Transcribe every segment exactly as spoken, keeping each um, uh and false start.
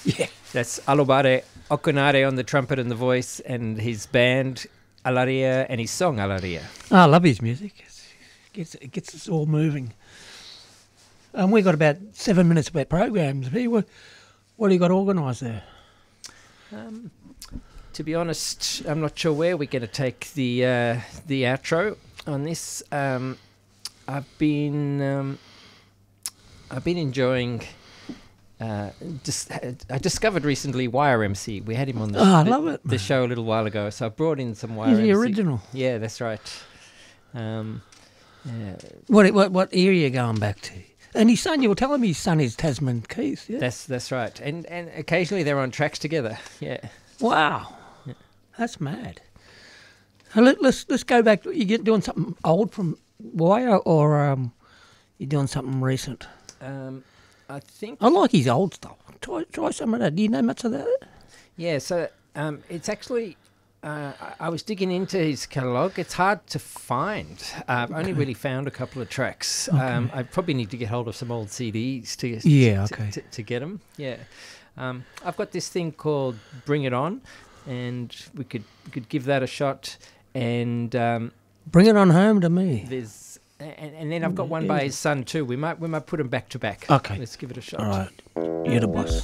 Yeah. That's Alobare Okunare on the trumpet and the voice, and his band Alaria and his song Alaria. Oh, I love his music. It's, it, gets, it gets us all moving. Um, we've got about seven minutes about programs. Hey, what, what do you got organised there? Um, to be honest, I'm not sure where we're going to take the uh, the outro on this. Um, I've been um, I've been enjoying. Uh, dis- I discovered recently Wire M C. We had him on the, Oh, I the, love it, the man. show a little while ago, so I brought in some Wire He's M the C. original. Yeah, that's right. Um, yeah, What, what what area you going back to? And his son, you were telling me his son is Tasman Keith, yeah? that's that's right. And and occasionally they're on tracks together. Yeah. Wow. That's mad. Now let, let's let's go back. You get doing something old from Wire, or um, you doing something recent? Um, I think. I like his old stuff. Try try some of that. Do you know much of that? Yeah. So um, it's actually. Uh, I I was digging into his catalogue. It's hard to find. Uh, I've only really found a couple of tracks. Um, I probably need to get hold of some old C Ds to Yeah, to, okay. to, to get them. Yeah, um, I've got this thing called Bring It On, and we could we could give that a shot. And um, Bring it on home to me. there's and, and then I've got one by his son too. We might we might put them back to back. Okay. Let's give it a shot. All right, you're the boss.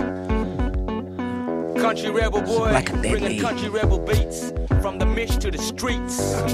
Country rebel boy, Like a deadly. bringing country rebel beats from the Mish to the streets.